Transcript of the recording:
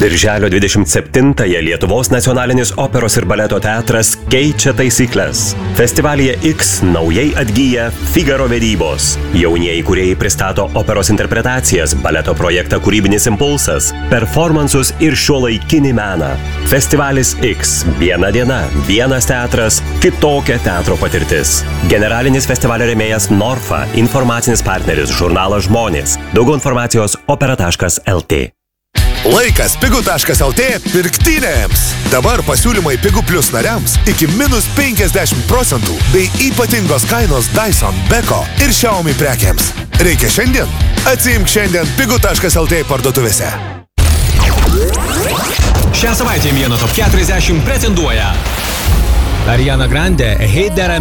Birželio 27-ąją Lietuvos nacionalinis operos ir baleto teatras keičia taisyklės. Festivalyje X naujai atgyja Figaro vedybos. Jaunieji kūrėjai pristato operos interpretacijas, baleto projektą Kūrybinis impulsas, performansus ir šiuolaikinį meną. Festivalis X. Viena diena, vienas teatras, kitokia teatro patirtis. Generalinis festivalio rėmėjas Norfa, informacinis partneris žurnalas Žmonės. Daugiau informacijos opera.lt. Laikas pigu.lt pirktynėms. Dabar pasiūlymai Pigu Plus nariams iki -50% bei ypatingos kainos Dyson, Beko ir Xiaomi prekiams. Reikia šiandien? Atsiimk šiandien pigu.lt parduotuvėse. Šią savaitę Mėno Top 40 pretenduoja Ariana Grande, Hey There